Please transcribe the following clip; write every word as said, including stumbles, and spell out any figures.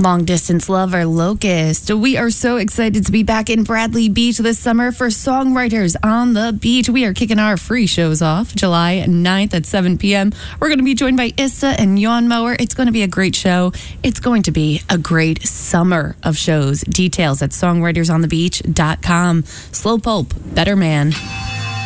Long Distance Lover, Locust. We are so excited to be back in Bradley Beach this summer for Songwriters on the Beach. We are kicking our free shows off July ninth at seven p.m. We're going to be joined by Ista and Jan Mower. It's going to be a great show. It's going to be a great summer of shows. Details at songwriters on the beach dot com. Slow Pulp, Better Man.